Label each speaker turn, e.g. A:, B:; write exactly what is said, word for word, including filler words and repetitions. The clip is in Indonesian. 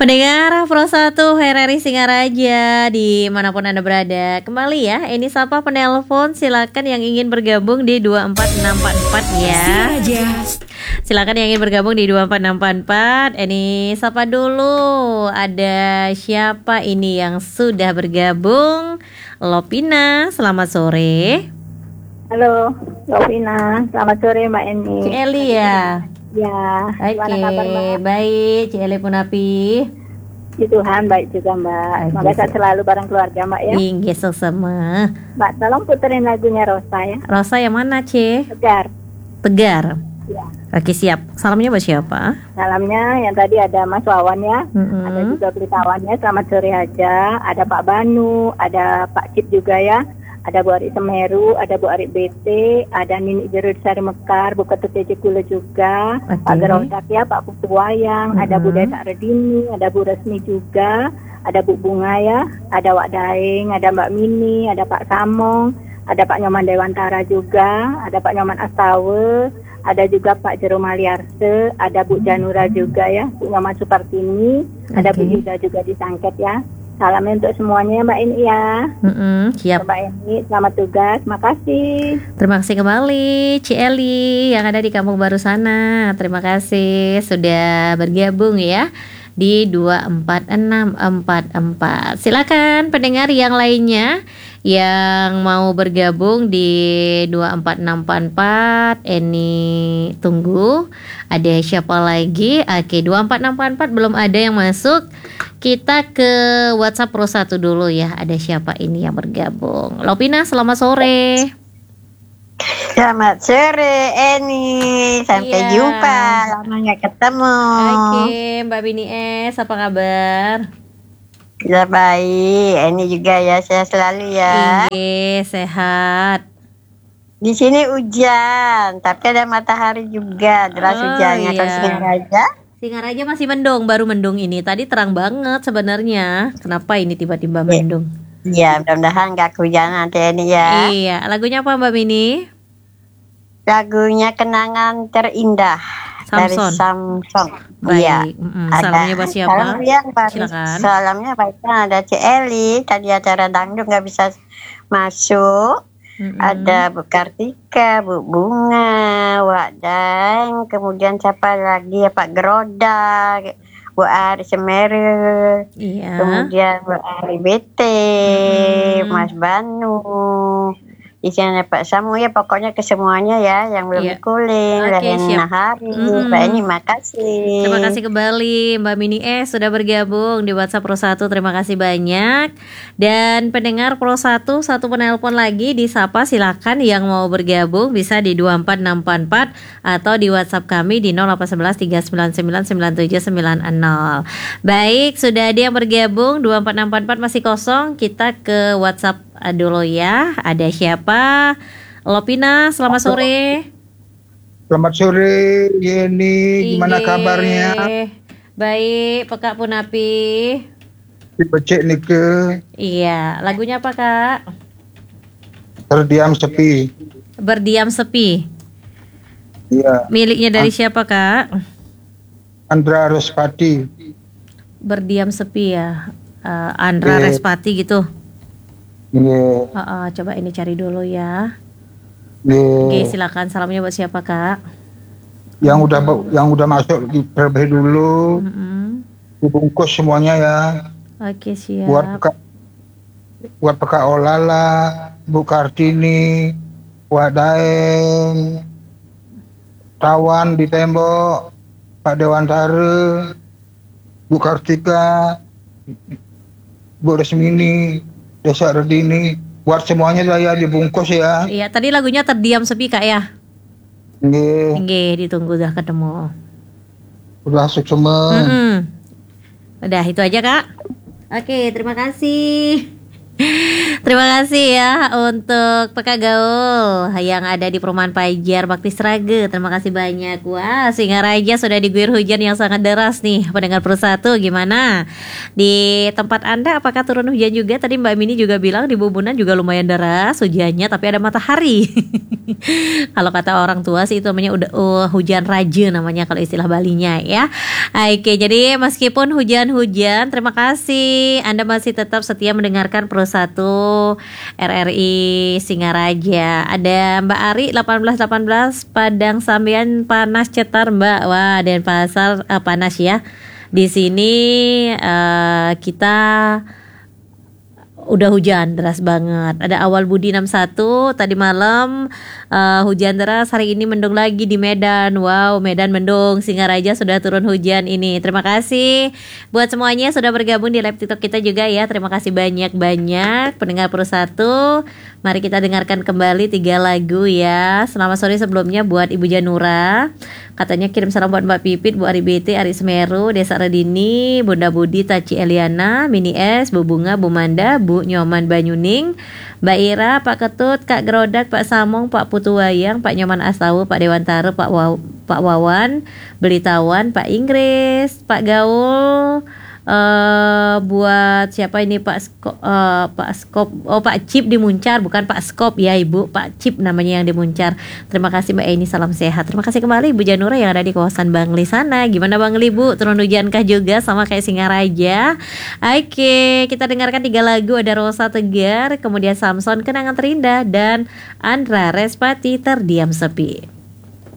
A: Pendengar Pro satu R R I Singaraja dimanapun Anda berada, kembali ya, ini sapa penelpon, silakan yang ingin bergabung di dua empat enam empat empat ya.
B: Singaraja.
A: Silakan yang ingin bergabung di dua empat enam empat empat. Ini sapa dulu, ada siapa ini yang sudah bergabung? Lopina, selamat sore.
C: Halo, Lopina, selamat sore Mbak Eni.
A: Cik Eli ya.
C: Ya, gimana
A: Oke,
C: kabar Mbak?
A: baik, Cik Eli Punapi.
C: Puji Tuhan baik juga Mbak.
A: Oke,
C: Semoga sehat selalu bareng keluarga Mbak ya.
A: Inggih sama.
C: Mbak, tolong puterin lagunya Rosa ya.
A: Rosa yang mana, Cik?
C: Tegar.
A: Tegar.
C: Ya.
A: Oke, siap. Salamnya buat siapa?
C: Salamnya yang tadi ada Mas Wawan ya.
A: Mm-mm.
C: Ada juga pelitawannya, selamat sore aja. Ada Pak Banu, ada Pak Cip juga ya. Ada Bu Arik Semeru, ada Bu Arik B T, ada Nini Jerud Sari Mekar, Bu Ketut Cece Kule juga,
A: Oke.
C: Pak Gerodak ya, Pak Putu Wayang, ada Bu
A: Mhm.
C: Desa Redini, ada Bu Resmi juga, ada Bu Bunga ya, ada Wak Daeng, ada Mbak Mini, ada Pak Samong, ada Pak Nyoman Dewantara juga, ada Pak Nyoman Astawe, ada juga Pak Jero Maliarse, ada Bu Janura juga ya, Bu Nyoman Supartini, ada Bu
A: Oke.
C: Yuda juga di Sangket ya. Salamnya untuk semuanya ya Mbak Ini ya.
A: Mm-mm, siap.
C: Mbak Eni, selamat tugas, makasih.
A: Terima kasih kembali, Ci Eli yang ada di Kampung Baru sana. Terima kasih sudah bergabung ya di dua empat enam empat empat. Silakan pendengar yang lainnya yang mau bergabung di dua empat enam empat empat. Eni tunggu. Ada siapa lagi? Oke, dua empat enam empat empat belum ada yang masuk. Kita ke WhatsApp Pro satu dulu ya. Ada siapa ini yang bergabung? Lopina, selamat sore.
D: Selamat sore Eni, sampai
A: Iya.
D: jumpa, lama nggak ketemu.
A: Oke, Mbak Bini S, apa kabar?
D: Ya baik, Eni juga ya, saya selalu ya.
A: Iya, sehat.
D: Di sini hujan, tapi ada matahari juga, deras
A: Oh,
D: hujannya. Kalau
A: iya.
D: Singaraja,
A: Singaraja masih mendung, baru mendung ini. Tadi terang banget sebenarnya. Kenapa ini tiba-tiba
D: Iya.
A: mendung?
D: ya mudah-mudahan nggak kehujanan nanti Eni ya.
A: Iya, lagunya apa Mbak Bini?
D: Lagunya Kenangan Terindah dari
A: Samson.
D: Samson.
A: Baik.
D: Iya.
A: Mm-mm.
D: Ada-
A: Salamnya buat siapa?
D: Salam yang baru.
A: Silakan.
D: Salamnya baiknya ada Ci Eli, tadi acara dangdut nggak bisa masuk.
A: Mm-mm.
D: Ada Bu Kartika, Bu Bunga, Wak Dang, kemudian siapa lagi ya Pak Gerodak, Bu Ari Semeru,
A: Iya.
D: kemudian Bu Ari B T,
A: Mm-mm.
D: Mas Banu, di sini ada Pak Samu ya, pokoknya ke semuanya ya yang belum
A: Iya.
D: dikuling,
A: Oke,
D: Lahin
A: siap.
D: Nahari,
A: Mm-mm.
D: Mbak Eni makasih.
A: Terima kasih kembali Mbak Mini S sudah bergabung di WhatsApp Pro satu. Terima kasih banyak. Dan pendengar Pro satu, satu penelpon lagi disapa, silakan yang mau bergabung bisa di dua empat enam empat empat atau di WhatsApp kami di nol delapan satu satu tiga sembilan sembilan sembilan tujuh sembilan nol. Baik, sudah ada yang bergabung. Dua empat enam empat empat masih kosong. Kita ke WhatsApp uh, dulu ya. Ada siapa? Lopina, selamat sore.
E: Selamat sore Yeni, gimana
A: Iye.
E: kabarnya?
A: Baik, Pekak Punapi.
E: Dipecek nih ke
A: Iya, lagunya apa Kak?
E: terdiam sepi.
A: Berdiam sepi.
E: Iya,
A: Miliknya dari siapa Kak?
E: Andra Rospati.
A: Berdiam sepi ya. Eh, Andra
E: Iya.
A: Respati gitu.
E: Iya,
A: Heeh, coba ini cari dulu ya.
E: iya.
A: Oke, silakan. Salamnya buat siapa Kak?
E: Yang udah yang udah masuk di terlebih dulu,
A: Mm-mm.
E: dibungkus semuanya ya.
A: Oke, siap.
E: Buat peka, buat peka Olala, Bu Kartini, Wak Daeng, Tawan di tembok, Pak Dewantara, Bu Kartika, Bu Resmini, Desa Redini, buat semuanya lah ya dibungkus ya.
A: Iya, tadi lagunya terdiam sepi Kak ya.
E: Nggih,
A: Oke, ditunggu udah ketemu.
E: udah masuk semua.
A: Mm-mm. Udah itu aja Kak. Oke, terima kasih. Terima kasih ya untuk P K Gaul yang ada di Perumahan Pajar Bakti Sragen. Terima kasih banyak. Wah, Singaraja sudah diguyur hujan yang sangat deras nih. Pendengar Persatu gimana? Di tempat Anda apakah turun hujan juga? Tadi Mbak Mini juga bilang di Bubunan juga lumayan deras hujannya, tapi ada matahari. Kalau kata orang tua sih itu namanya udah uh, hujan raja namanya kalau istilah Balinya ya. Oke, jadi meskipun hujan-hujan, terima kasih Anda masih tetap setia mendengarkan Persatu R R I Singaraja. Ada Mbak Ari delapan belas delapan belas Padang Sambian panas cetar Mbak. Wah, Denpasar uh, panas ya. Di sini uh, kita udah hujan deras banget. Ada Awal Budi enam satu tadi malam uh, hujan deras, hari ini mendung lagi di Medan. Wow, Medan mendung, Singaraja sudah turun hujan ini. Terima kasih buat semuanya sudah bergabung di live TikTok kita juga ya. Terima kasih banyak-banyak pendengar Persatu. Mari kita dengarkan kembali tiga lagu ya. Selamat sore sebelumnya buat Ibu Janura. Katanya kirim salam buat Mbak Pipit, Bu Ari B T, Ari Semeru, Desa Redini, Bunda Budi, Taci Eliana, Mini S, Bu Bunga, Bu Manda, Bu Nyoman Banyuning, Mbak Ira, Pak Ketut, Kak Gerodak, Pak Samong, Pak Putuwayang, Pak Nyoman Astawu, Pak Dewantara, Pak Waw, Pak Wawan, Belitawan, Pak Inggris, Pak Gaul, uh, buat siapa ini Pak Skop, uh, Pak Skop, oh Pak Cip di Muncar, bukan Pak Skop ya Ibu, Pak Cip namanya yang di Muncar. Terima kasih Mbak Eni, salam sehat. Terima kasih kembali Ibu Janura yang ada di kawasan Bangli sana. Gimana Bangli Bu, turun hujankah juga sama kayak Singaraja? Oke, kita dengarkan tiga lagu, ada Rosa Tegar, kemudian Samson Kenangan Terindah, dan Andra Respati Terdiam Sepi.